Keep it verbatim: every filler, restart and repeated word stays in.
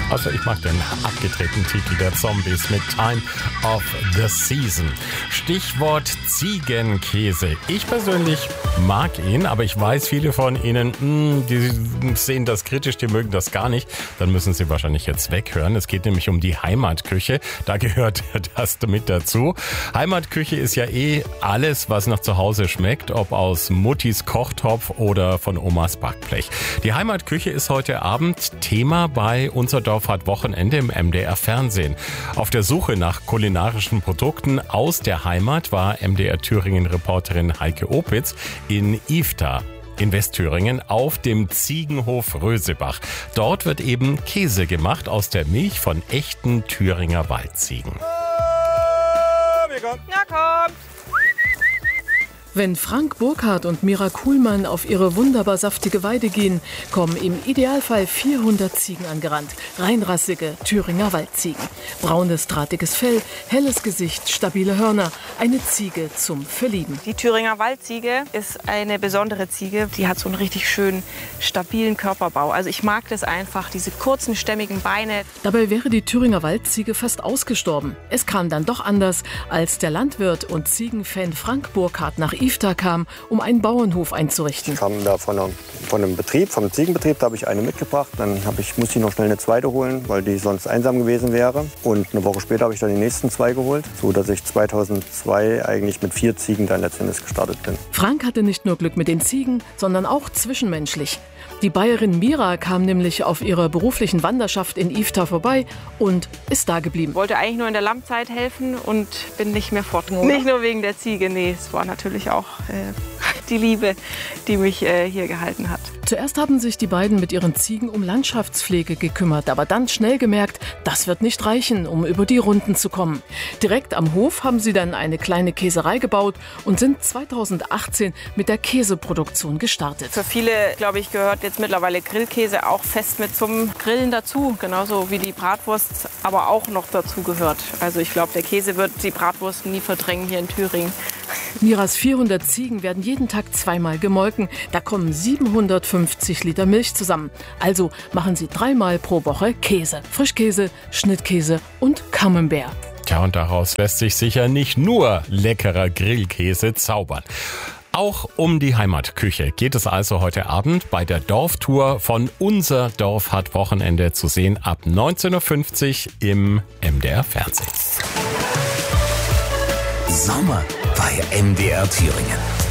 Also ich mag den abgedrehten Titel der Zombies mit Time of the Season. Stichwort Ziegenkäse. Ich persönlich mag ihn, aber ich weiß, viele von Ihnen, mh, die sehen das kritisch, die mögen das gar nicht. Dann müssen Sie wahrscheinlich jetzt weghören. Es geht nämlich um die Heimatküche. Da gehört das mit dazu. Heimatküche ist ja eh alles, was nach zu Hause schmeckt, ob aus Muttis Kochtopf oder von Omas Backblech. Die Heimatküche ist heute Abend Thema bei Unser Dorf hat Wochenende im M D R Fernsehen. Auf der Suche nach kulinarischen Produkten aus der Heimat war M D R Thüringen-Reporterin Heike Opitz in Ifta in Westthüringen auf dem Ziegenhof Rösebach. Dort wird eben Käse gemacht aus der Milch von echten Thüringer Waldziegen. Na komm! Wenn Frank Burkhardt und Mira Kuhlmann auf ihre wunderbar saftige Weide gehen, kommen im Idealfall vierhundert Ziegen angerannt. Reinrassige Thüringer Waldziegen. Braunes, drahtiges Fell, helles Gesicht, stabile Hörner. Eine Ziege zum Verlieben. Die Thüringer Waldziege ist eine besondere Ziege. Die hat so einen richtig schönen, stabilen Körperbau. Also ich mag das einfach, diese kurzen, stämmigen Beine. Dabei wäre die Thüringer Waldziege fast ausgestorben. Es kam dann doch anders, als der Landwirt und Ziegenfan Frank Burkhardt nach Ifta kam, um einen Bauernhof einzurichten. Ich kam da von, einer, von einem Betrieb, vom Ziegenbetrieb, da habe ich eine mitgebracht. Dann habe ich, musste ich noch schnell eine zweite holen, weil die sonst einsam gewesen wäre. Und eine Woche später habe ich dann die nächsten zwei geholt, so dass ich zweitausendzwei eigentlich mit vier Ziegen dann letztendlich gestartet bin. Frank hatte nicht nur Glück mit den Ziegen, sondern auch zwischenmenschlich. Die Bayerin Mira kam nämlich auf ihrer beruflichen Wanderschaft in Ifta vorbei und ist da geblieben. Ich wollte eigentlich nur in der Lammzeit helfen und bin nicht mehr fortgegangen. Nicht nur wegen der Ziege, nee, es war natürlich auch äh, die Liebe, die mich äh, hier gehalten hat. Zuerst haben sich die beiden mit ihren Ziegen um Landschaftspflege gekümmert, aber dann schnell gemerkt, das wird nicht reichen, um über die Runden zu kommen. Direkt am Hof haben sie dann eine kleine Käserei gebaut und sind zweitausendachtzehn mit der Käseproduktion gestartet. Für viele, glaube ich, gehört jetzt mittlerweile Grillkäse auch fest mit zum Grillen dazu, genauso wie die Bratwurst aber auch noch dazu gehört. Also ich glaube, der Käse wird die Bratwurst nie verdrängen hier in Thüringen. Miras vierhundert Ziegen werden jeden Tag zweimal gemolken. Da kommen siebenhundertfünfzig Liter Milch zusammen. Also machen sie dreimal pro Woche Käse. Frischkäse, Schnittkäse und Camembert. Tja, und daraus lässt sich sicher nicht nur leckerer Grillkäse zaubern. Auch um die Heimatküche geht es also heute Abend bei der Dorftour von Unser Dorf hat Wochenende zu sehen ab neunzehn Uhr fünfzig im M D R Fernsehen. Sommer bei M D R Thüringen.